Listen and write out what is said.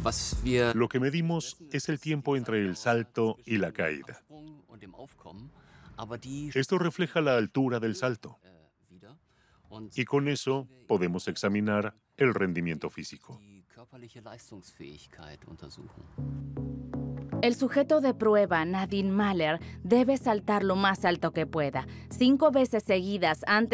Lo que medimos es el tiempo entre el salto y la caída. Esto refleja la altura del salto y con eso podemos examinar el rendimiento físico. El sujeto de prueba, Nadine Mahler, debe saltar lo más alto que pueda, 5 veces seguidas antes